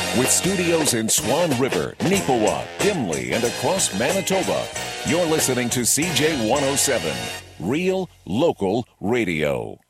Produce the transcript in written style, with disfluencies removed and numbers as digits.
With studios in Swan River, Neepawa, Dimley, and across Manitoba, you're listening to CJ 107, Real Local Radio.